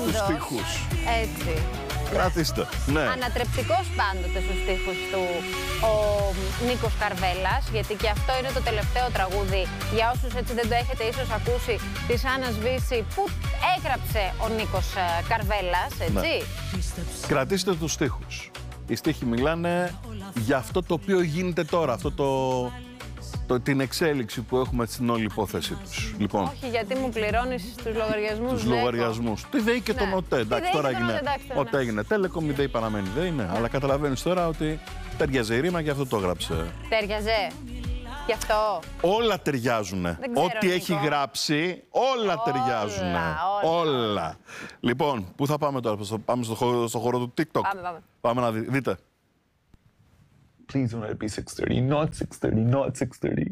τους στίχους. Έτσι. Κρατήστε. Ναι. Ανατρεπτικός πάντοτε στους στίχους του ο Νίκος Καρβέλας, γιατί και αυτό είναι το τελευταίο τραγούδι. Για όσους έτσι δεν το έχετε ίσως ακούσει, της Άννας Βύση, που έγραψε ο Νίκος Καρβέλας, έτσι. Ναι. Κρατήστε τους στίχους. Οι στίχοι μιλάνε για αυτό το οποίο γίνεται τώρα, την εξέλιξη που έχουμε στην όλη υπόθεσή τους. Λοιπόν, όχι, γιατί μου πληρώνεις τους λογαριασμούς. Τους λογαριασμούς. Τη ΔΕΗ και τον ΟΤΕ. Εντάξει, τώρα έγινε. ΟΤΕ έγινε Telecom, η ΔΕΗ παραμένει ΔΕΗ, ναι. Αλλά καταλαβαίνεις τώρα ότι ταιριάζε η ρήμα και αυτό το έγραψε. Ταιριάζε. Γι' αυτό. Όλα ταιριάζουνε. Ό,τι έχει γράψει, όλα ταιριάζουνε. Όλα. Λοιπόν, πού θα πάμε τώρα, πάμε στο χώρο του TikTok. Πάμε να δείτε. Please don't let it be 6:30, not 6:30, not 6:30.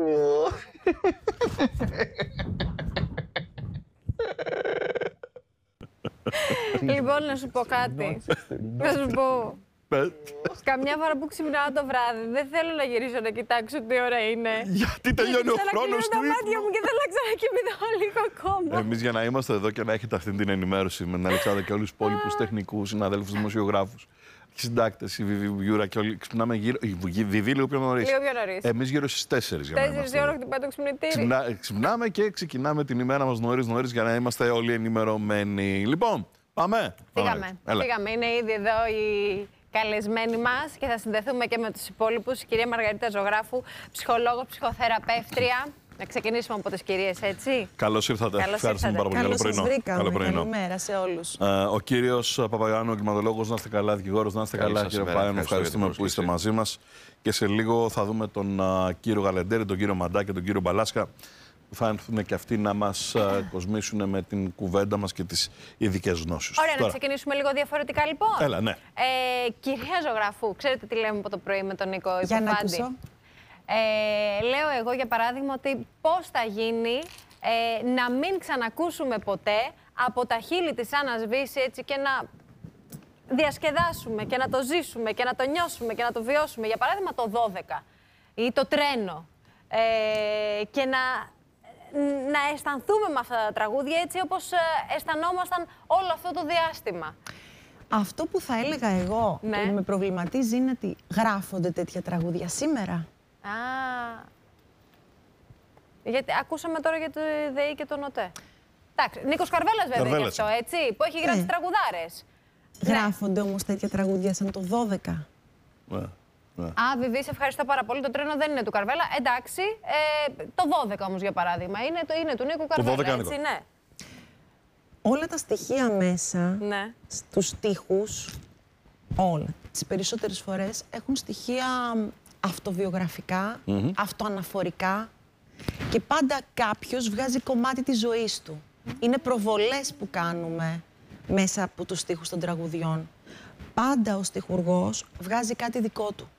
Λοιπόν, να σου πω κάτι. Να σου πω. Καμιά φορά που ξυπνάω το βράδυ, δεν θέλω να γυρίσω να κοιτάξω τι ώρα είναι. Γιατί τελειώνει ο χρόνος του ύπνου. Τα μάτια μου και θέλω να ξανακοιμηθώ λίγο ακόμα. Εμείς για να είμαστε εδώ και να έχετε αυτή την ενημέρωση με την Αλεξάνδρα και όλους τους υπόλοιπους τεχνικούς, συναδέλφους, δημοσιογράφους, συντάκτες, η Βιβιούρα και όλοι ξυπνάμε γύρω. Η Βιβί λίγο πιο νωρίς. Εμείς γύρω στις 4 για να είμαστε. 4 η ώρα χτυπάει το ξυπνητήρι. Ξυπνάμε και ξεκινάμε την ημέρα μας νωρίς για να είμαστε όλοι ενημερωμένοι. Λοιπόν, πάμε. Φύγαμε. Είναι ήδη εδώ η καλεσμένοι μας και θα συνδεθούμε και με τους υπόλοιπους. Η κυρία Μαργαρίτα Ζωγράφου, ψυχολόγος, ψυχοθεραπεύτρια. Να ξεκινήσουμε από τις κυρίες, έτσι. Καλώς ήρθατε. Ευχαριστούμε πάρα πολύ. Καλό πρωινό. Καλημέρα σε όλους. Ο κύριος Παπαγιάννου, εγκληματολόγος, να είστε καλά, δικηγόρος, να είστε καλά, κύριε Παπαγιάννου. Ευχαριστούμε που είστε μαζί μας. Και σε λίγο θα δούμε τον κύριο Γαλεντέρη, τον κύριο Μαντά και τον κύριο Μπαλάσκα, που θα έρθουν και αυτοί να μας κοσμήσουν με την κουβέντα μας και τις ειδικές γνώσεις. Ωραία, να ξεκινήσουμε λίγο διαφορετικά λοιπόν. Έλα, ναι. Κυρία Ζωγραφού, ξέρετε τι λέμε από το πρωί με τον Νίκο Υποφάντη? Για να ακούσω. Λέω εγώ για παράδειγμα ότι πώς θα γίνει να μην ξανακούσουμε ποτέ από τα χείλη της Άννας Βύση, έτσι, και να διασκεδάσουμε και να το ζήσουμε και να το νιώσουμε και να το βιώσουμε. Για παράδειγμα το 12 ή το τρένο και να αισθανθούμε με αυτά τα τραγούδια έτσι όπως αισθανόμασταν όλο αυτό το διάστημα. Αυτό που θα έλεγα εγώ Ναι. που με προβληματίζει είναι ότι γράφονται τέτοια τραγούδια σήμερα. Γιατί ακούσαμε τώρα για το ΔΕΗ και τον ΟΤΕ. Εντάξει, Νίκος Καρβέλας βέβαια γι' αυτό, έτσι, που έχει γράψει τραγουδάρες. Γράφονται όμως τέτοια τραγούδια σαν το 12. Βιβί, σε ευχαριστώ πάρα πολύ. Το τρένο δεν είναι του Καρβέλα. Εντάξει, το 12 όμως για παράδειγμα είναι του Νίκου Καρβέλα, έτσι, ναι. Όλα τα στοιχεία μέσα Ναι. στους στίχους, όλα, τις περισσότερες φορές έχουν στοιχεία αυτοβιογραφικά, αυτοαναφορικά και πάντα κάποιος βγάζει κομμάτι της ζωής του. Είναι προβολές που κάνουμε μέσα από τους στίχους των τραγουδιών. Πάντα ο στιχουργός βγάζει κάτι δικό του.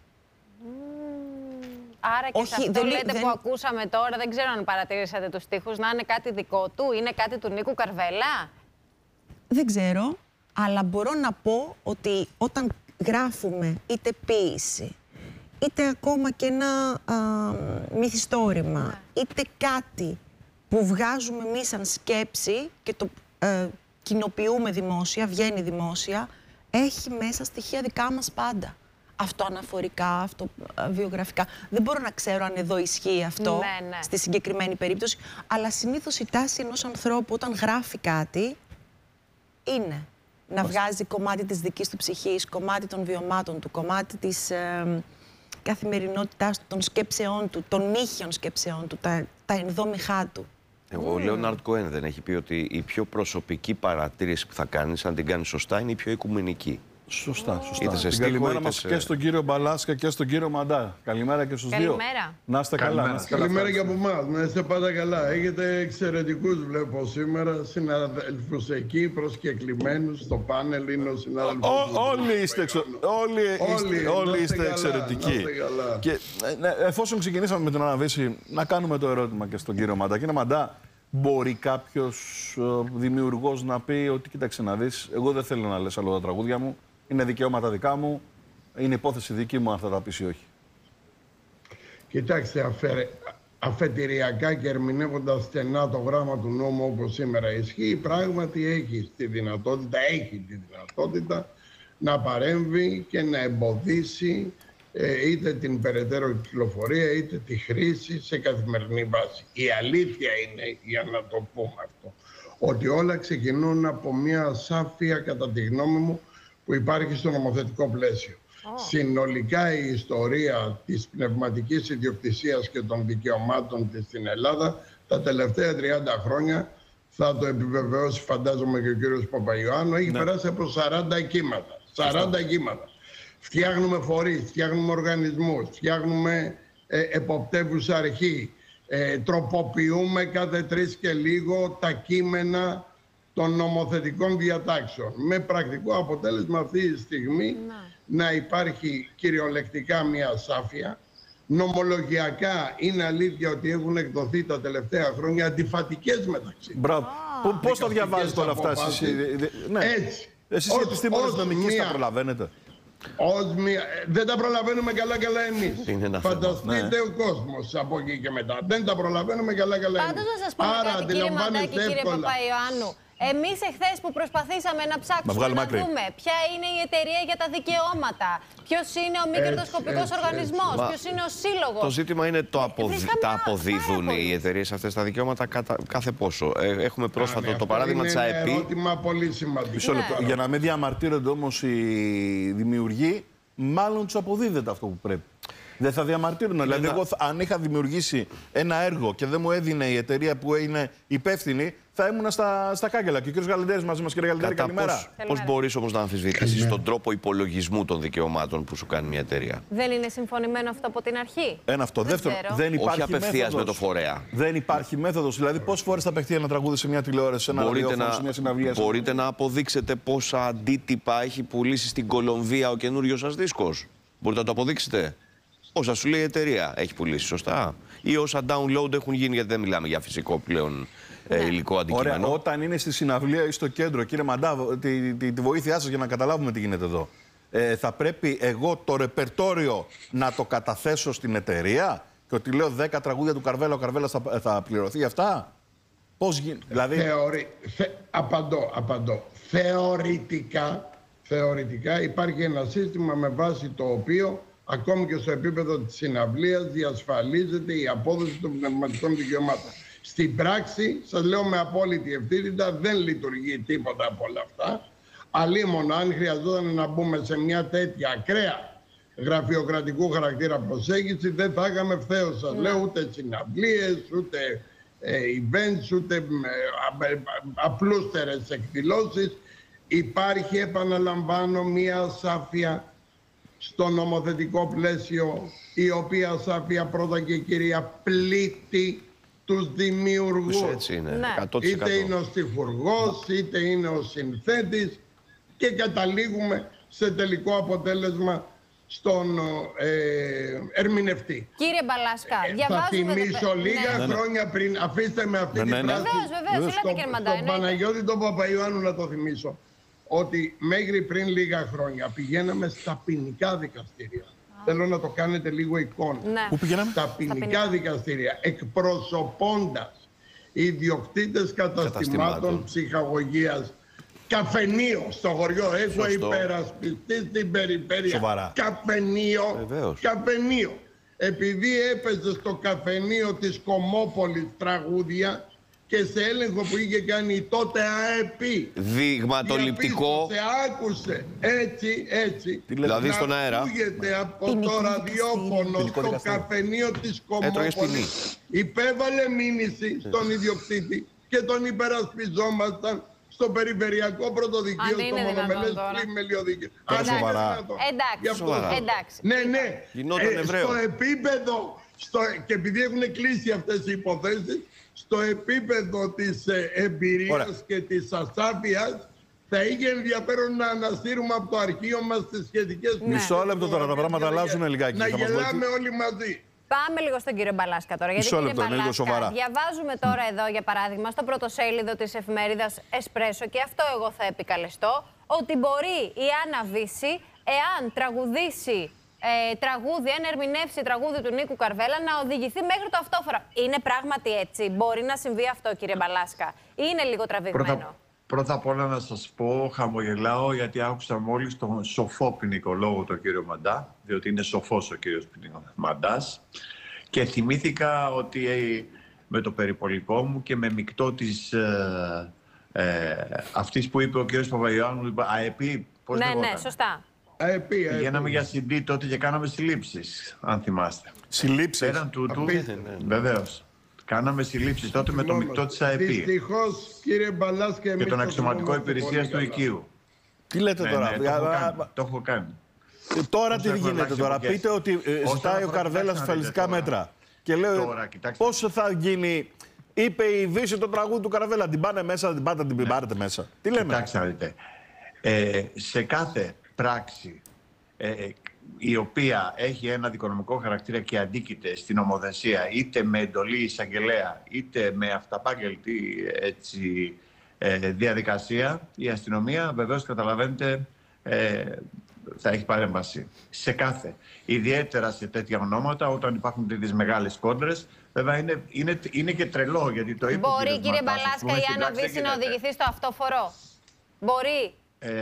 Άρα και σε αυτό λέτε που ακούσαμε τώρα, δεν ξέρω αν παρατηρήσατε τους στίχους, να είναι κάτι δικό του, είναι κάτι του Νίκου Καρβέλα. Δεν ξέρω, αλλά μπορώ να πω ότι όταν γράφουμε είτε ποίηση, είτε ακόμα και ένα μυθιστόρημα, είτε κάτι που βγάζουμε εμείς σαν σκέψη και το κοινοποιούμε δημόσια, βγαίνει δημόσια, έχει μέσα στοιχεία δικά μας πάντα. Αυτοαναφορικά, αυτοβιογραφικά. Δεν μπορώ να ξέρω αν εδώ ισχύει αυτό στη συγκεκριμένη περίπτωση, αλλά συνήθως η τάση ενός ανθρώπου όταν γράφει κάτι είναι να βγάζει κομμάτι της δικής του ψυχής, κομμάτι των βιωμάτων του, κομμάτι της καθημερινότητάς του, των σκέψεών του, των νύχιων σκέψεών του, τα ενδόμηχά του. Ο Λέοναρντ Κοέν δεν έχει πει ότι η πιο προσωπική παρατήρηση που θα κάνεις, αν την κάνεις σωστά, είναι η πιο οικουμενική. Σωστά. Καλημέρα μας και στον κύριο Μπαλάσκα και στον κύριο Μαντά. Καλημέρα και στους δύο. Να είστε καλά. Καλημέρα και από εμάς. Να είστε πάντα καλά. Έχετε εξαιρετικούς, βλέπω σήμερα, συναδέλφους εκεί, προσκεκλημένους στο πάνελ. Είναι ο συνάδελφος. Όλοι είστε εξαιρετικοί. Και εφόσον ξεκινήσαμε με την Άννα Βύση, να κάνουμε το ερώτημα και στον κύριο Μαντά. Κύριε Μαντά, μπορεί κάποιος δημιουργός να πει ότι κοίταξε να δεις, εγώ δεν θέλω να λες άλλο τα τραγούδια μου. Είναι δικαιώματα δικά μου, είναι υπόθεση δική μου αν θα τα πεις ή όχι. Κοιτάξτε, αφετηριακά και ερμηνεύοντας στενά το γράμμα του νόμου όπως σήμερα ισχύει, πράγματι έχει τη δυνατότητα να παρέμβει και να εμποδίσει είτε την περαιτέρω κυκλοφορία είτε τη χρήση σε καθημερινή βάση. Η αλήθεια είναι, για να το πούμε αυτό, ότι όλα ξεκινούν από μια ασάφεια, κατά τη γνώμη μου, που υπάρχει στο νομοθετικό πλαίσιο. Συνολικά η ιστορία της πνευματικής ιδιοκτησίας και των δικαιωμάτων της στην Ελλάδα τα τελευταία 30 χρόνια, θα το επιβεβαιώσει φαντάζομαι και ο κύριος Παπαϊωάννου, έχει περάσει από 40 κύματα. 40 κύματα. Φτιάχνουμε φορείς, φτιάχνουμε οργανισμούς, φτιάχνουμε εποπτεύουσα αρχή, τροποποιούμε κάθε 3 και λίγο τα κείμενα των νομοθετικών διατάξεων. Με πρακτικό αποτέλεσμα αυτή τη στιγμή να υπάρχει κυριολεκτικά μια ασάφεια. Νομολογιακά είναι αλήθεια ότι έχουν εκδοθεί τα τελευταία χρόνια αντιφατικές μεταξύ. Μπράβο. Πώς τα διαβάζετε όλα αυτά εσείς? Έτσι. Εσείς οι επιστήμονες νομικοί τα προλαβαίνετε? Δεν τα προλαβαίνουμε καλά εμείς. Φανταστείτε ο κόσμος από εκεί και μετά. Δεν τα προλαβαίνουμε καλά εμείς. Πάντως να σας πω κάτι, κύριε Μαντάκη, κύριε Παπαϊωάννου. Εμείς εχθές που προσπαθήσαμε να ψάξουμε να δούμε ποια είναι η εταιρεία για τα δικαιώματα, ποιος είναι ο μη κερδοσκοπικός οργανισμός, ποιος είναι ο σύλλογος. Το ζήτημα είναι τα αποδίδουν οι εταιρείες αυτές τα δικαιώματα κάθε πόσο. Έχουμε πρόσφατο το παράδειγμα της ΑΕΠ. Είναι ερώτημα πολύ σημαντικό. Για να μην διαμαρτύρονται όμως οι δημιουργοί, μάλλον τους αποδίδεται αυτό που πρέπει. Δεν θα διαμαρτύρουν. Δηλαδή, εγώ αν είχα δημιουργήσει ένα έργο και δεν μου έδινε η εταιρεία που είναι υπεύθυνη, θα ήμουν στα κάγκελα. Και ο κ. Γαλεντέρης μαζί μας, κύριε Γαλεντέρη, καλημέρα. Πώς μπορείς όμως να αμφισβητήσεις τον τρόπο υπολογισμού των δικαιωμάτων που σου κάνει μια εταιρεία? Δεν είναι συμφωνημένο αυτό από την αρχή? Ένα αυτό. Δεύτερο, δεν υπάρχει όχι απευθείας με το φορέα. Δεν υπάρχει μέθοδος. Δηλαδή, πόσες φορές θα απευθεία ένα τραγούδι σε μια τηλεόραση, σε ένα ραδιόφωνο, σε μια συναυλία? Μπορείτε να αποδείξετε πόσα αντίτυπα έχει πουλήσει στην Κολομβία ο καινούριος σας δίσκος? Μπορείτε να το αποδείξετε? Όσα σου λέει η εταιρεία έχει πουλήσει, σωστά? Ή όσα download έχουν γίνει, γιατί δεν μιλάμε για φυσικό πλέον υλικό αντικείμενο. Ωραία, όταν είναι στη συναυλία ή στο κέντρο, κύριε Μαντά, τη βοήθειά σας για να καταλάβουμε τι γίνεται εδώ. Θα πρέπει εγώ το ρεπερτόριο να το καταθέσω στην εταιρεία και ότι λέω 10 τραγούδια του Καρβέλα, ο Καρβέλας θα πληρωθεί αυτά? Πώς γίνεται? Δηλαδή... Απαντώ. Θεωρητικά υπάρχει ένα σύστημα με βάση το οποίο ακόμη και στο επίπεδο της συναυλίας διασφαλίζεται η απόδοση των πνευματικών δικαιωμάτων. Στην πράξη, σας λέω με απόλυτη ευθύτητα, δεν λειτουργεί τίποτα από όλα αυτά. Αλλήμον αν χρειαζόταν να μπούμε σε μια τέτοια ακραία γραφειοκρατικού χαρακτήρα προσέγγιση, δεν θα είχαμε ευθέως, σας λέω, ούτε συναυλίες, ούτε events, ούτε απλούστερες εκδηλώσεις. Υπάρχει, επαναλαμβάνω, μια ασάφεια στο νομοθετικό πλαίσιο, η οποία ασάφεια πρώτα και κυρία πλήττει τους δημιουργούς. Έτσι είναι, 100%. Είτε είναι ο στιχουργός, είτε είναι ο συνθέτης, και καταλήγουμε σε τελικό αποτέλεσμα στον ερμηνευτή. Κύριε Μπαλάσκα, θα θυμίσω λίγα χρόνια πριν, αφήστε με αυτή την πράξη, βεβαίως, στον Παναγιώτη τον Παπαϊωάννου να το θυμίσω, ότι μέχρι πριν λίγα χρόνια πηγαίναμε στα ποινικά δικαστήρια. Θέλω να το κάνετε λίγο εικόνα. Πού πηγαίναμε? Στα ποινικά δικαστήρια, εκπροσωπώντας ιδιοκτήτες καταστημάτων ψυχαγωγίας. Καφενείο στο χωριό. Έχω υπερασπιστεί στην περιφέρεια. Σοβαρά. Καφενείο. Επειδή έπαιζε στο καφενείο της Κομόπολης τραγούδια και σε έλεγχο που είχε κάνει τότε ΑΕΠ. Δειγματοληπτικό. Άκουσε έτσι. Δηλαδή στον αέρα. Ακούγεται από το ραδιόφωνο στο καφενείο της Κομόπολης. Υπέβαλε μήνυση στον ιδιοκτήτη και τον υπερασπιζόμασταν στο περιφερειακό πρωτοδικείο, στο μονομελές πλημελιωδίκαιο. Εντάξει. Ναι. Γινόταν Εβραίο. Στο επίπεδο, και επειδή έχουν κλείσει αυτές οι υποθέσεις, στο επίπεδο της εμπειρίας και της ασάφειας, θα είχε ενδιαφέρον να αναστείλουμε από το αρχείο μας τις σχετικές... Μισό λεπτό τώρα, τα πράγματα αλλάζουν λιγάκι. Να γελάμε όλοι μαζί. Πάμε λίγο στον κύριο Μπαλάσκα τώρα. Γιατί κύριε Μπαλάσκα, διαβάζουμε τώρα εδώ, για παράδειγμα, στο πρωτοσέλιδο της εφημερίδας Εσπρέσο, και αυτό εγώ θα επικαλεστώ, ότι μπορεί η Άννα Βύση, εάν τραγουδήσει τραγούδι, αν ερμηνεύσει τραγούδι του Νίκου Καρβέλα, να οδηγηθεί μέχρι το αυτόφορο. Είναι πράγματι έτσι? Μπορεί να συμβεί αυτό, κύριε Μπαλάσκα, ή είναι λίγο τραβηγμένο? Πρώτα απ' όλα να σας πω, χαμογελάω γιατί άκουσα μόλις τον σοφό ποινικολόγο, τον κύριο Μαντά, διότι είναι σοφός ο κύριος Μαντάς, και θυμήθηκα ότι με το περιπολικό μου και με μεικτό της αυτής που είπε ο κύριος Παπαϊωάννου, ΑΕΠΗ, πώς ναι, σωστά. Πηγαίναμε για CD τότε και κάναμε συλλήψεις, αν θυμάστε. Συλλήψεις? Πέραν τούτου, βεβαίως. Κάναμε συλλήψεις τότε με το μεικτό της ΑΕΠΗ. Δυστυχώς, κύριε Μπαλάσκα, και τον αξιωματικό υπηρεσίας του οικείου. Τι λέτε τώρα? Το έχω κάνει. Τώρα τι γίνεται τώρα? Πείτε ότι ζητάει ο Καρβέλας ασφαλιστικά μέτρα. Και λέω, πώς θα γίνει? Είπε η Δύση το τραγούδι του Καρβέλα. Την πάνε μέσα, την πάρετε μέσα. Τι λέμε? Κοιτάξτε να δείτε. Σε κάθε πράξη η οποία έχει ένα δικονομικό χαρακτήρα και αντίκειται στην ομοθεσία, είτε με εντολή εισαγγελέα, είτε με αυταπάγγελτη διαδικασία, η αστυνομία βεβαίως, καταλαβαίνετε, θα έχει παρέμβαση. Σε κάθε. Ιδιαίτερα σε τέτοια ονόματα, όταν υπάρχουν τέτοιες μεγάλες κόντρες, βέβαια είναι και τρελό, γιατί το είπε. Μπορεί, κύριε Μπαλάσκα, η Άννα Βύση να οδηγηθεί στο αυτόφορο? Μπορεί.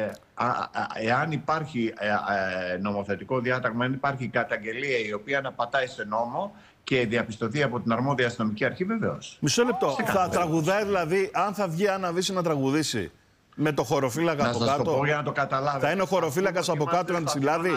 Εάν υπάρχει νομοθετικό διάταγμα, αν υπάρχει καταγγελία η οποία να πατάει σε νόμο και διαπιστωθεί από την αρμόδια αστυνομική αρχή, βεβαίως. Μισό λεπτό. Θα τραγουδάει δηλαδή, αν θα βγει η Άννα Βύση να τραγουδήσει με το χωροφύλακα από κάτω? Να σας το πω για να το καταλάβετε. Θα είναι ο χωροφύλακας από κάτω να τη συλλάβει?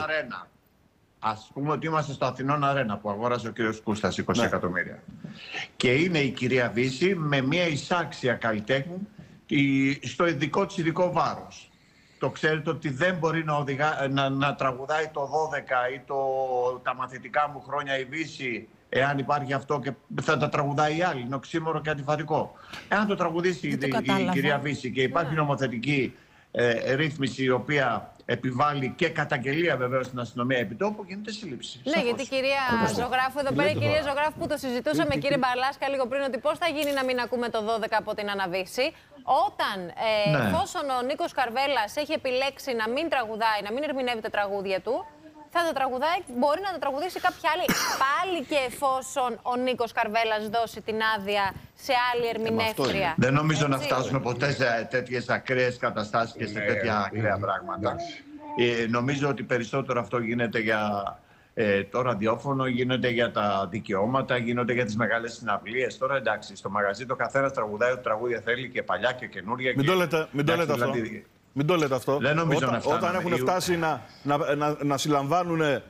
Ας πούμε ότι είμαστε στο Αθηνών Αρένα που αγόρασε ο κ. Κούστας 20 εκατομμύρια. Και είναι η κυρία Βύση με μια εισάξια καλλιτέχνη στο ειδικό της ειδικό βάρος. Το ξέρετε ότι δεν μπορεί να τραγουδάει το 12 ή τα μαθητικά μου χρόνια η Βύση, εάν υπάρχει αυτό, και θα τα τραγουδάει η άλλη. Είναι οξύμορο και αντιφατικό. Εάν το τραγουδήσει η κυρία Βύση και υπάρχει νομοθετική ρύθμιση η οποία επιβάλλει και καταγγελία βεβαίως στην αστυνομία επιτόπου, γίνεται σύλληψη. Ναι, γιατί η κυρία Ζωγράφου, εδώ πέρα η κυρία Ζωγράφου που το συζητούσαμε, κύριε Μπαλάσκα, λίγο πριν, ότι πώς θα γίνει να μην ακούμε το 12 από την Άννα Βύση, όταν εφόσον ο Νίκος Καρβέλας έχει επιλέξει να μην τραγουδάει, να μην ερμηνεύει τα τραγούδια του, θα τα τραγουδάει, μπορεί να τα τραγουδήσει κάποια άλλη. Πάλι και εφόσον ο Νίκος Καρβέλας δώσει την άδεια σε άλλη ερμηνεύτρια. Δεν νομίζω να φτάσουμε ποτέ σε τέτοιες ακραίες καταστάσεις και σε τέτοια ακραία πράγματα. Νομίζω ότι περισσότερο αυτό γίνεται για το ραδιόφωνο, γίνεται για τα δικαιώματα, γίνονται για τις μεγάλες συναυλίες. Τώρα εντάξει, στο μαγαζί το καθένας τραγουδάει ό,τι τραγούδια θέλει, και παλιά και καινούρια. Μην το λέτε αυτό. Μην το λέτε αυτό. Δεν νομίζω όταν έχουν φτάσει να συλλαμβάνουν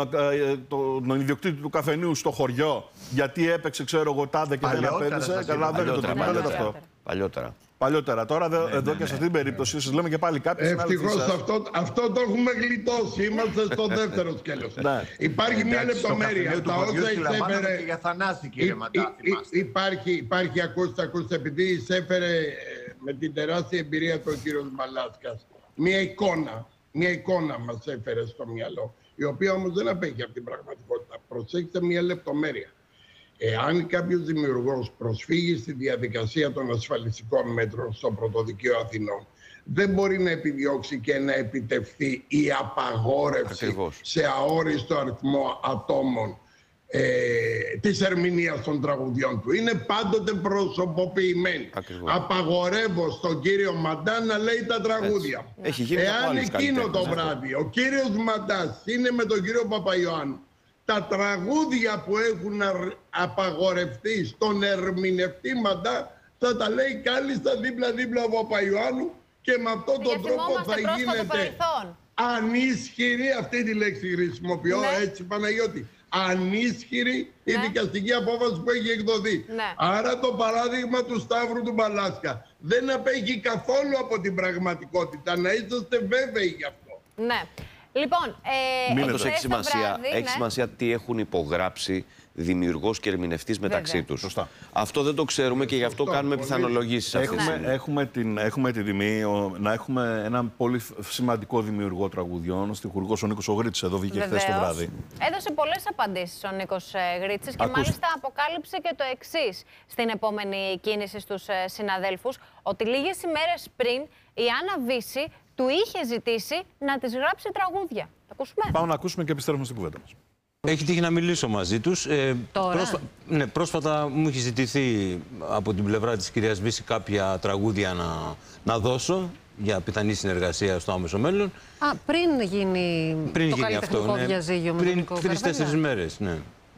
τον ιδιοκτήτη του καφενείου στο χωριό, γιατί έπαιξε, ξέρω εγώ, τάδε και δεν απέδειξε. Καταλαβαίνετε ότι μην το λέτε αυτό. Παλιότερα. Τώρα εδώ και σε αυτή την περίπτωση σας λέμε και πάλι κάποιοι. Ευτυχώς αυτό το έχουμε γλιτώσει. Είμαστε στο δεύτερο σκέλος. Υπάρχει μια λεπτομέρεια. Τα όσα εισέφερε. Για Θανάση, κύριε Μαντά, υπάρχει, ακούστε, επειδή εισέφερε με την τεράστια εμπειρία του ο κύριος Μπαλάσκας μια εικόνα μας έφερε στο μυαλό, η οποία όμως δεν απέχει από την πραγματικότητα. Προσέξτε μια λεπτομέρεια. Εάν κάποιος δημιουργός προσφύγει στη διαδικασία των ασφαλιστικών μέτρων στο Πρωτοδικείο Αθηνών, δεν μπορεί να επιδιώξει και να επιτευχθεί η απαγόρευση σε αόριστο αριθμό ατόμων της ερμηνείας των τραγουδιών του. Είναι πάντοτε προσωποποιημένη. Απαγορεύω στον κύριο Μαντά να λέει τα τραγούδια. Εάν εκείνο το βράδυ ο κύριος Μαντάς είναι με τον κύριο Παπαϊωάννου, τα τραγούδια που έχουν απαγορευτεί στον ερμηνευτή Μαντά θα τα λέει κάλλιστα δίπλα-δίπλα ο Παπαϊωάννου, και με αυτόν τον τρόπο θα γίνεται ανίσχυρη, αυτή τη λέξη χρησιμοποιώ, έτσι Παναγιώτη, ανίσχυρη η δικαστική απόφαση που έχει εκδοθεί. Άρα το παράδειγμα του Σταύρου του Μπαλάσκα δεν απέχει καθόλου από την πραγματικότητα. Να είσαστε βέβαιοι γι' αυτό. Ναι. Λοιπόν, έχει σημασία τι έχουν υπογράψει δημιουργός και ερμηνευτής μεταξύ τους. Σωστά. Αυτό δεν το ξέρουμε και γι' αυτό κάνουμε πιθανολογήσεις. Έχουμε την τιμή να έχουμε έναν πολύ σημαντικό δημιουργό τραγουδιών, στιχουργός ο Νίκος ο Γρίτσης. Εδώ βγήκε χθες το βράδυ. Έδωσε πολλές απαντήσεις ο Νίκος Γρίτσης και μάλιστα αποκάλυψε και το εξής στην επόμενη κίνηση στους συναδέλφους, ότι λίγες ημέρες πριν η Άννα Βύση του είχε ζητήσει να της γράψει τραγούδια. ακούσουμε. Πάμε να ακούσουμε και επιστρέφουμε στην κουβέντα μας. Έχει τύχει να μιλήσω μαζί τους. Τώρα. Ναι, πρόσφατα μου έχει ζητηθεί από την πλευρά της κυρίας Βύση κάποια τραγούδια να δώσω για πιθανή συνεργασία στο άμεσο μέλλον. Πριν γίνει το καλλιτεχνικό διαζύγιο με τον Νίκο Καρβέλα. 3-4 μέρες, ναι.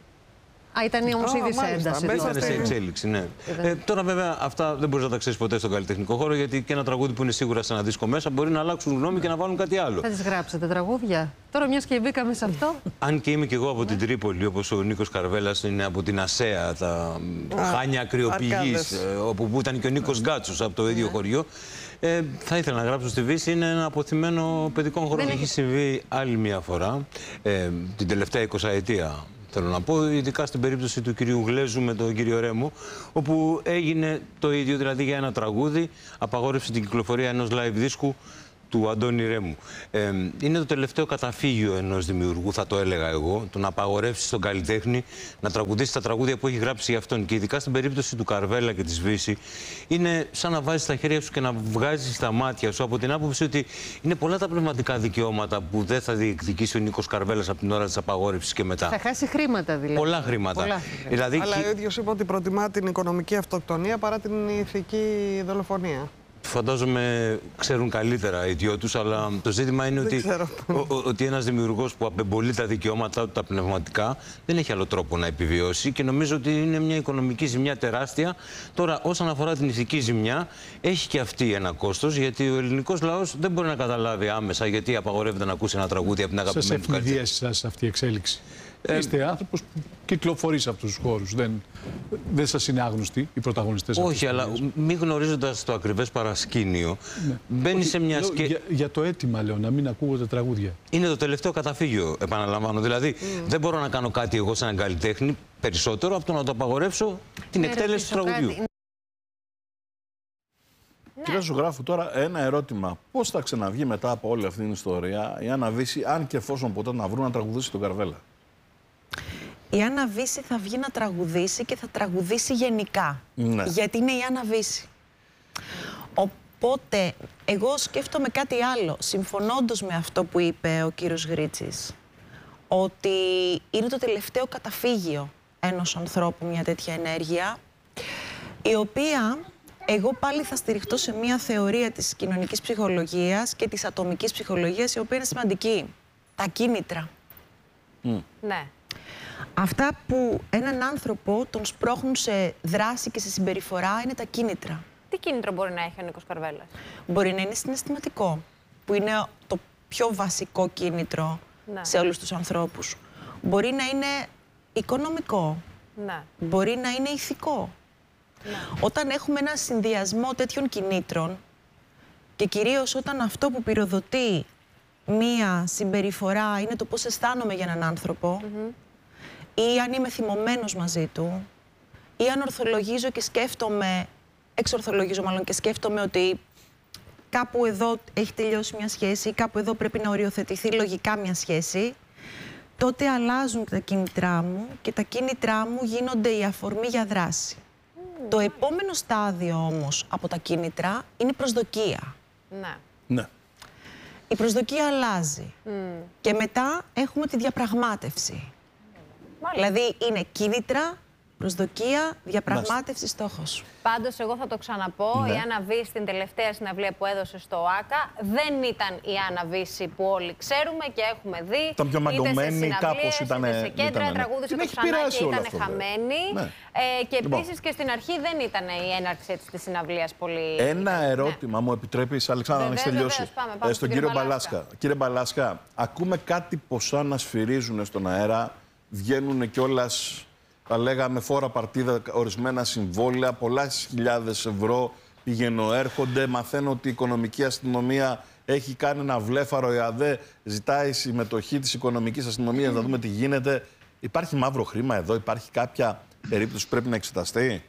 Ήταν όμως ήδη σε ένταση. Ήταν σε εξέλιξη, ναι. Τώρα βέβαια αυτά δεν μπορείς να τα ξέρεις ποτέ στον καλλιτεχνικό χώρο, γιατί και ένα τραγούδι που είναι σίγουρα σε ένα δίσκο μέσα μπορεί να αλλάξουν γνώμη και να βάλουν κάτι άλλο. Θα τις γράψετε τραγούδια. Τώρα μιας και μπήκαμε σε αυτό. Αν και είμαι κι εγώ από την Τρίπολη, όπως ο Νίκος Καρβέλας είναι από την Ασέα, τα Χάνια Ακριοπηγής, όπου ήταν και ο Νίκος Γκάτσος από το ίδιο χωριό. Θα ήθελα να γράψω στη Βύση, είναι ένα αποθυμένο παιδικών χωρών. Έχει συμβεί άλλη μια φορά, την τελευταία 20ετία. Θέλω να πω, ειδικά στην περίπτωση του κυρίου Γλέζου με τον κύριο Ρέμου, όπου έγινε το ίδιο, δηλαδή για ένα τραγούδι, απαγόρευσε την κυκλοφορία ενός live δίσκου του Αντώνη Ρέμου. Είναι το τελευταίο καταφύγιο ενός δημιουργού, θα το έλεγα εγώ, το να απαγορεύσει στον καλλιτέχνη να τραγουδήσει τα τραγούδια που έχει γράψει για αυτόν. Και ειδικά στην περίπτωση του Καρβέλα και της Βύση, είναι σαν να βάζεις τα χέρια σου και να βγάζεις τα μάτια σου από την άποψη ότι είναι πολλά τα πνευματικά δικαιώματα που δεν θα διεκδικήσει ο Νίκος Καρβέλας από την ώρα της απαγόρευσης και μετά. Θα χάσει χρήματα δηλαδή. Πολλά χρήματα. Δηλαδή, αλλά ο ίδιος είπε ότι προτιμά την οικονομική αυτοκτονία παρά την ηθική δολοφονία. Φαντάζομαι ξέρουν καλύτερα οι δυο τους, αλλά το ζήτημα είναι ότι ένας δημιουργός που απεμπολεί τα δικαιώματά του τα πνευματικά δεν έχει άλλο τρόπο να επιβιώσει και νομίζω ότι είναι μια οικονομική ζημιά τεράστια. Τώρα, όσον αφορά την ηθική ζημιά, έχει και αυτή ένα κόστος, γιατί ο ελληνικός λαός δεν μπορεί να καταλάβει άμεσα γιατί απαγορεύεται να ακούσει ένα τραγούδι από την αγαπημένη του καλλιτέχνη. Σας ευνηδίασε σας αυτή η εξέλιξη? Είστε άνθρωπος που κυκλοφορεί σε αυτούς τους χώρους. Δεν σας είναι άγνωστοι οι πρωταγωνιστές? Όχι, αλλά μη γνωρίζοντας το ακριβές παρασκήνιο, μπαίνει σε μια σκέψη. Για το αίτημα, λέω, να μην ακούγονται τραγούδια. Είναι το τελευταίο καταφύγιο, επαναλαμβάνω. Δηλαδή, δεν μπορώ να κάνω κάτι εγώ σαν καλλιτέχνη περισσότερο από το να το απαγορεύσω την εκτέλεση του τραγουδιού. Κύριε Ζωγράφου, τώρα ένα ερώτημα. Πώς θα ξαναβγεί μετά από όλη αυτή την ιστορία η Άννα Βύση, αν και εφόσον ποτέ να βρουν, να τραγουδήσει τον Καρβέλα? Η Άννα Βύση θα βγει να τραγουδήσει και θα τραγουδήσει γενικά. Ναι. Γιατί είναι η Άννα Βύση. Οπότε, εγώ σκέφτομαι κάτι άλλο, συμφωνώντας με αυτό που είπε ο κύριος Γρίτσης, ότι είναι το τελευταίο καταφύγιο ενός ανθρώπου μια τέτοια ενέργεια, η οποία εγώ πάλι θα στηριχτώ σε μια θεωρία της κοινωνικής ψυχολογίας και της ατομικής ψυχολογίας, η οποία είναι σημαντική. Τα κίνητρα. Ναι. Αυτά που έναν άνθρωπο τον σπρώχνουν σε δράση και σε συμπεριφορά είναι τα κίνητρα. Τι κίνητρο μπορεί να έχει ο Νίκος Καρβέλας? Μπορεί να είναι συναισθηματικό, που είναι το πιο βασικό κίνητρο σε όλους τους ανθρώπους. Μπορεί να είναι οικονομικό. Ναι. Μπορεί να είναι ηθικό. Ναι. Όταν έχουμε ένα συνδυασμό τέτοιων κινήτρων και κυρίως όταν αυτό που πυροδοτεί μία συμπεριφορά είναι το πώς αισθάνομαι για έναν άνθρωπο, ή αν είμαι θυμωμένος μαζί του, ή αν ορθολογίζω και σκέφτομαι, εξορθολογίζω μάλλον και σκέφτομαι ότι κάπου εδώ έχει τελειώσει μια σχέση ή κάπου εδώ πρέπει να οριοθετηθεί λογικά μια σχέση, τότε αλλάζουν τα κίνητρά μου και τα κίνητρά μου γίνονται η αφορμή για δράση. Το επόμενο στάδιο όμως από τα κίνητρα είναι η προσδοκία. Ναι. Η προσδοκία αλλάζει. Και μετά έχουμε τη διαπραγμάτευση. Δηλαδή είναι κίνητρα, προσδοκία, διαπραγμάτευση, στόχος. Πάντως, εγώ θα το ξαναπώ, η Άννα Βύση στην τελευταία συναυλία που έδωσε στο ΆΚΑ δεν ήταν η Άννα Βύση που όλοι ξέρουμε και έχουμε δει. Ήταν πιο μαγκωμένη, κάπως ήταν. Είτε σε κέντρα, τραγούδισε το ξανά και ήταν χαμένη. Και επίσης και στην αρχή δεν ήταν η έναρξη της συναυλίας πολύ. Ένα ερώτημα μου επιτρέπεις, Αλεξάνδρα, να έχεις τελειώσει. Στον κύριο Μπαλάσκα. Κύριε Μπαλάσκα, ακούμε κάτι ποσά να σφυρίζουν στον αέρα, βγαίνουν κιόλας. Τα λέγαμε φόρα παρτίδα, ορισμένα συμβόλαια, πολλές χιλιάδες ευρώ πηγαίνω-έρχονται. Μαθαίνω ότι η οικονομική αστυνομία έχει κάνει ένα βλέφαρο. Η ΑΔΕ ζητάει συμμετοχή της οικονομικής αστυνομίας να δούμε τι γίνεται. Υπάρχει μαύρο χρήμα εδώ, υπάρχει κάποια περίπτωση που πρέπει να εξεταστεί?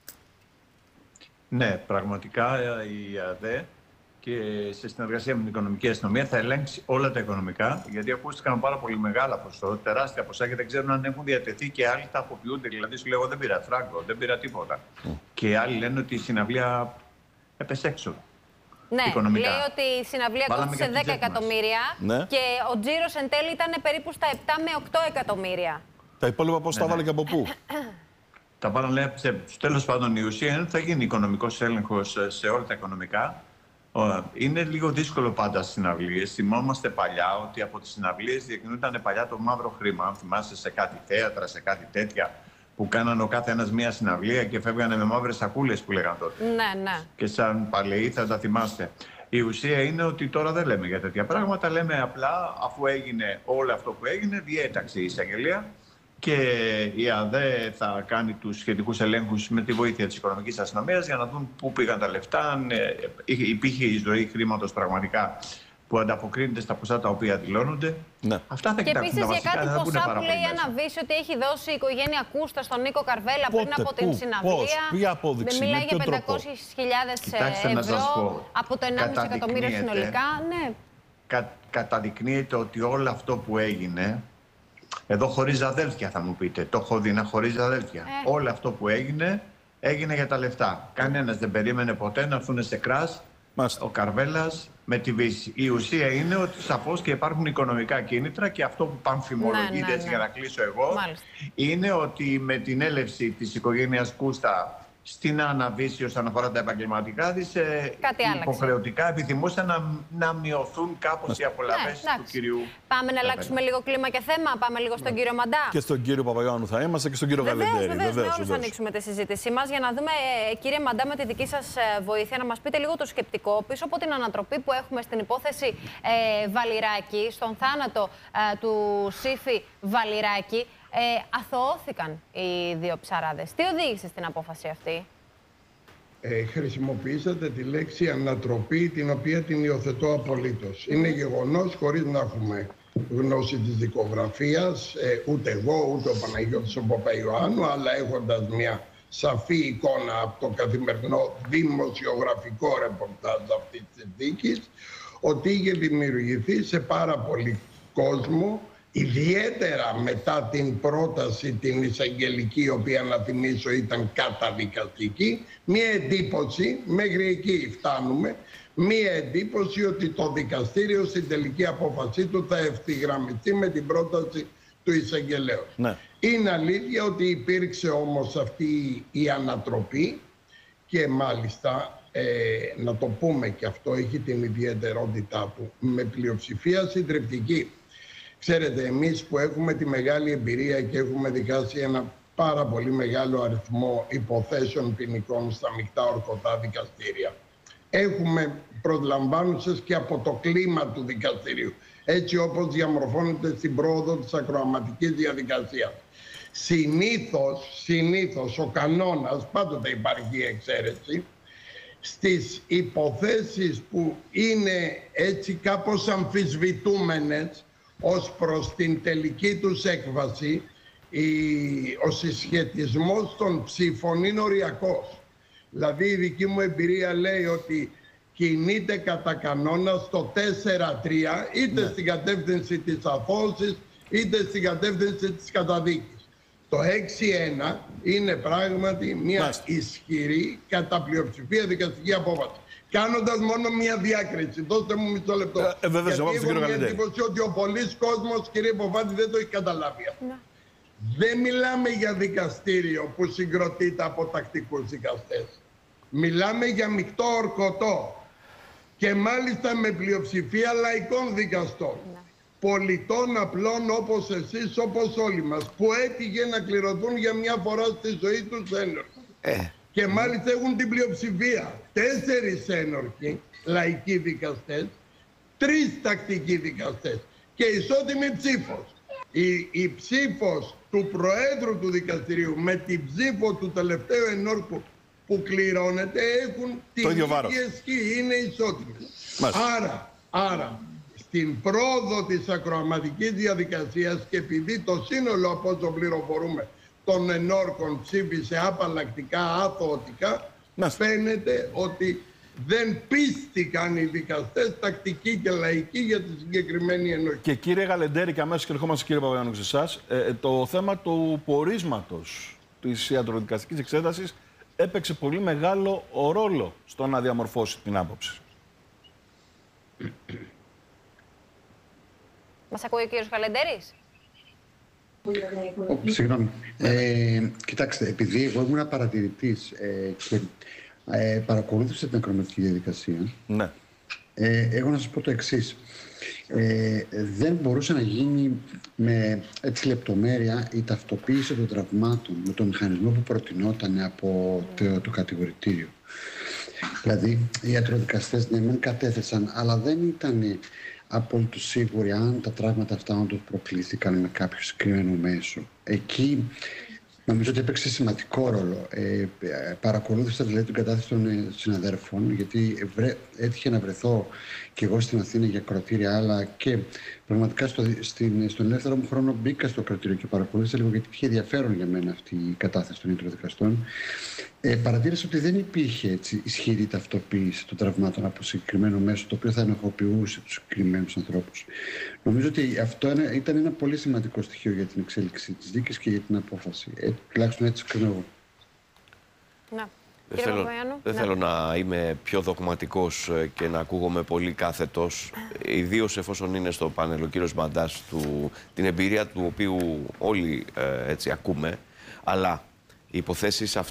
Ναι, πραγματικά η ΑΔΕ και σε συνεργασία με την οικονομική αστυνομία θα ελέγξει όλα τα οικονομικά, γιατί ακούστηκαν πάρα πολύ μεγάλα ποσό, τεράστια ποσά και δεν ξέρουν αν έχουν διατεθεί και άλλοι τα αποποιούνται. Δηλαδή, σου λέω: δεν πήρα φράγκο, δεν πήρα τίποτα. Και άλλοι λένε ότι η συναυλία έπεσε έξω. οικονομικά. Λέει ότι η συναυλία κόστησε 10 εκατομμύρια και ο τζίρος εν τέλει ήταν περίπου στα 7 με 8 εκατομμύρια. Τα υπόλοιπα πώς τα βάλε και από πού? Τα βάλανε τέλος πάντων. Η ουσία είναι ότι θα γίνει οικονομικός έλεγχος σε όλα τα οικονομικά. Είναι λίγο δύσκολο πάντα στις συναυλίες. Θυμόμαστε παλιά ότι από τις συναυλίες διακινούνταν παλιά το μαύρο χρήμα. Αν θυμάστε, σε κάτι θέατρα, σε κάτι τέτοια, που κάνανε ο κάθε ένας μία συναυλία και φεύγανε με μαύρες σακούλες που λέγαν τότε. Ναι. Και σαν παλαιοί θα τα θυμάστε. Η ουσία είναι ότι τώρα δεν λέμε για τέτοια πράγματα. Λέμε απλά, αφού έγινε όλο αυτό που έγινε, διέταξε η εισαγγελία και η ΑΔΕ θα κάνει τους σχετικούς ελέγχους με τη βοήθεια της οικονομικής αστυνομίας για να δουν πού πήγαν τα λεφτά, αν υπήρχε εισρωή χρήματος πραγματικά που ανταποκρίνεται στα ποσά τα οποία δηλώνονται. Ναι. Αυτά θα και κοιτάξουν τα βασικά. Και επίσης για κάτι ποσά που λέει η Άννα Βύση ότι έχει δώσει η οικογένεια Κούστα στον Νίκο Καρβέλα πριν από την συναυλία. Ποια απόδειξη, μιλάει για 500.000 ευρώ από το 1,5 εκατομμύριο συνολικά. Ναι. Καταδεικνύεται ότι όλο αυτό που έγινε. Εδώ χωρίζει αδέλφια, θα μου πείτε. Το έχω δει να χωρίζει αδέλφια. Όλο αυτό που έγινε, έγινε για τα λεφτά. Κανένας δεν περίμενε ποτέ να έρθουν σε κράς ο Καρβέλας με τη Βύση. Η ουσία είναι ότι σαφώς και υπάρχουν οικονομικά κίνητρα και αυτό που πανφημολογείται, έτσι για να κλείσω εγώ, είναι ότι με την έλευση της οικογένειας Κούστα στην Άννα Βύση όσον αφορά τα επαγγελματικά της, υποχρεωτικά επιθυμούσαν να μειωθούν κάπως οι απολαβές του κυρίου. Πάμε να αλλάξουμε λίγο κλίμα και θέμα. Πάμε λίγο στον κύριο Μαντά. Και στον κύριο Παπαγιάννου θα είμαστε και στον κύριο Γαλεντέρη. Βεβαίως, με όλους θα ανοίξουμε τη συζήτησή μας για να δούμε, κύριε Μαντά, με τη δική σας βοήθεια, να μας πείτε λίγο το σκεπτικό πίσω από την ανατροπή που έχουμε στην υπόθεση Βαλιράκη, στον θάνατο του Σύφη Βαλιράκη. Αθωώθηκαν οι δύο ψαράδες. Τι οδήγησε στην απόφαση αυτή? Χρησιμοποιήσατε τη λέξη ανατροπή, την οποία την υιοθετώ απολύτως. Είναι γεγονός, χωρίς να έχουμε γνώση της δικογραφίας, ούτε εγώ, ούτε ο Παναγιώτης ο Παπαϊωάννου, αλλά έχοντας μια σαφή εικόνα από το καθημερινό δημοσιογραφικό ρεπορτάζ αυτής της δίκης, ότι είχε δημιουργηθεί σε πάρα πολύ κόσμο, ιδιαίτερα μετά την πρόταση την εισαγγελική, η οποία να θυμίσω ήταν καταδικαστική, μία εντύπωση, μέχρι εκεί φτάνουμε, μία εντύπωση ότι το δικαστήριο στην τελική απόφασή του θα ευθυγραμμιστεί με την πρόταση του εισαγγελέου. Ναι. Είναι αλήθεια ότι υπήρξε όμως αυτή η ανατροπή και μάλιστα, να το πούμε και αυτό, έχει την ιδιαιτερότητά του, με πλειοψηφία συντριπτική. Ξέρετε, εμείς που έχουμε τη μεγάλη εμπειρία και έχουμε δικάσει ένα πάρα πολύ μεγάλο αριθμό υποθέσεων ποινικών στα μεικτά ορκωτά δικαστήρια, έχουμε προσλαμβάνουσες και από το κλίμα του δικαστηρίου, έτσι όπως διαμορφώνεται στην πρόοδο της ακροαματικής διαδικασίας. Συνήθως ο κανόνας, πάντοτε υπάρχει εξαίρεση, στις υποθέσεις που είναι έτσι κάπως αμφισβητούμενες ως προς την τελική τους έκβαση, ο συσχετισμός των ψήφων είναι οριακός. Δηλαδή η δική μου εμπειρία λέει ότι κινείται κατά κανόνα στο 4-3, είτε στην κατεύθυνση της αθώωσης, είτε στην κατεύθυνση της καταδίκης. Το 6-1 είναι πράγματι μια ισχυρή κατά πλειοψηφία δικαστική απόφαση. Κάνοντας μόνο μία διάκριση. Δώστε μου μισό λεπτό. Βέβαια, γιατί έχω μια εντύπωση ότι ο πολλής κόσμος, κύριε Ποφάτη, δεν το έχει καταλάβει. Δεν μιλάμε για δικαστήριο που συγκροτείται από τακτικούς δικαστές. Μιλάμε για μεικτό ορκωτό. Και μάλιστα με πλειοψηφία λαϊκών δικαστών. Πολιτών απλών όπως εσείς, όπως όλοι μας, που έτυχε να κληρωθούν για μια φορά στη ζωή τους ένορκοι. Και μάλιστα έχουν την πλειοψηφία. 4 ένορκοι λαϊκοί δικαστές, 3 τακτικοί δικαστές και ισότιμη ψήφος. Η ψήφος του Προέδρου του Δικαστηρίου με την ψήφο του τελευταίου ενόρκου που κληρώνεται έχουν την ίδια ισχύ, είναι ισότιμες. Άρα, στην πρόοδο της ακροαματικής διαδικασίας και επειδή το σύνολο από όσο πληροφορούμε των ενόρκων ψήφισε απαλλακτικά, αθωωτικά, φαίνεται ότι δεν πίστηκαν οι δικαστές τακτικοί και λαϊκοί για τη συγκεκριμένη ενόχη. Και κύριε Γαλεντέρη, και αμέσως και ερχόμαστε κύριε Παπαγιάννου σε εσάς, το θέμα του πορίσματος της ιατροδικαστικής εξέτασης έπαιξε πολύ μεγάλο ρόλο στο να διαμορφώσει την άποψη. Μας ακούει ο κύριος Γαλεντέρης? Συγγνώμη. Κοιτάξτε, επειδή εγώ ήμουν παρατηρητής και παρακολούθησα την ακροματική διαδικασία, ναι. Εγώ να σας πω το εξής. Δεν μπορούσε να γίνει με έτσι λεπτομέρεια η ταυτοποίηση των τραυμάτων με τον μηχανισμό που προτινόταν από το κατηγορητήριο. Δηλαδή, οι ιατροδικαστές ναι, μεν κατέθεσαν, αλλά δεν ήταν απόλυτο σίγουροι αν τα τραύματα αυτά όντως προκλήθηκαν με κάποιο συγκεκριμένο μέσο. Εκεί νομίζω ότι έπαιξε σημαντικό ρόλο. Παρακολούθησα δηλαδή την κατάθεση των συναδέρφων, γιατί έτυχε να βρεθώ και εγώ στην Αθήνα για κρατήρια, αλλά και πραγματικά στον ελεύθερο μου χρόνο μπήκα στο κρατήριο και παρακολούθησα λίγο, γιατί είχε ενδιαφέρον για μένα αυτή η κατάθεση των ιατροδικαστών. Παρατήρησα ότι δεν υπήρχε έτσι ισχυρή ταυτοποίηση των τραυμάτων από συγκεκριμένο μέσο, το οποίο θα ενοχοποιούσε τους συγκεκριμένους ανθρώπους. Νομίζω ότι αυτό ήταν ένα πολύ σημαντικό στοιχείο για την εξέλιξη της δίκης και για την απόφαση. Τουλάχιστον έτσι κρίνω εγώ. Να. Δεν θέλω να είμαι πιο δογματικός και να ακούγομαι πολύ κάθετος, ιδίως εφόσον είναι στο πάνελ ο κύριος Μαντάς, την εμπειρία του οποίου όλοι έτσι ακούμε, αλλά οι υποθέσεις